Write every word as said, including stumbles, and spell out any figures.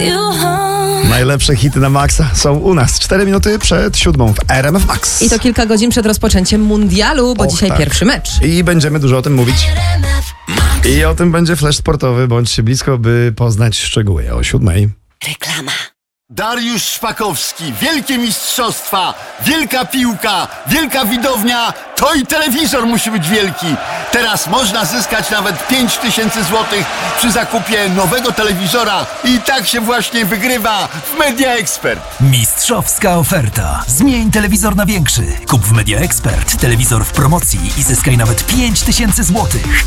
Najlepsze hity na maksa są u nas. Cztery minuty przed siódmą w R M F Max. I to kilka godzin przed rozpoczęciem mundialu, bo Och, dzisiaj tak. pierwszy mecz. I będziemy dużo o tym mówić. I o tym będzie flash sportowy. Bądźcie blisko, by poznać szczegóły. O siódmej. Reklama. Dariusz Szpakowski, wielkie mistrzostwa, wielka piłka, wielka widownia, to i telewizor musi być wielki. Teraz można zyskać nawet pięć tysięcy złotych przy zakupie nowego telewizora i tak się właśnie wygrywa w Media Expert. Mistrzowska oferta. Zmień telewizor na większy. Kup w Media Expert telewizor w promocji i zyskaj nawet pięć tysięcy złotych.